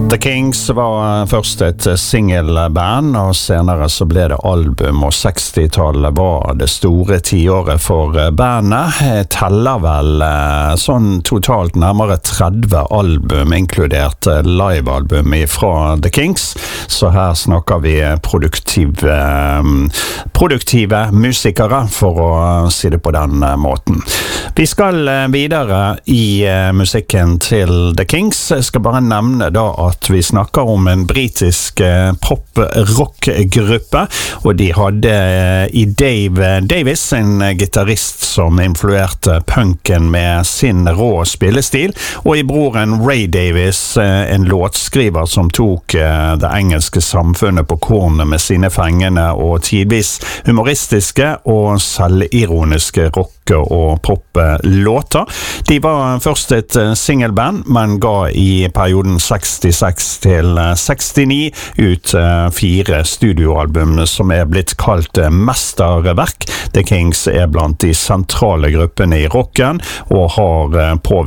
The Kings var først et singelband, og senere så ble det album, og 60-tallet var det store tiåret for bandet. Jeg teller vel sånn totalt nærmere 30 album, inkludert livealbum fra The Kings, så her snakker vi produktive musikere, for å si det på den måten. Vi skal videre i musikken til The Kings. Jeg skal bare nevne da at vi snakker om en britisk pop-rock-gruppe, og de hadde i Dave Davis, en gitarrist som influerte punken med sin rå spillestil, og i broren Ray Davis, en låtskriver som tok det engelske samfunnet på kornet med sine fengende og tidvis humoristiske og selvironiske rock- og pop-låter. De var først et singelband, men ga i perioden 66 til 69 ut 4 studioalbum som blitt kalt mesterverk. The Kings blant de sentrale gruppene i rocken, og har påvirket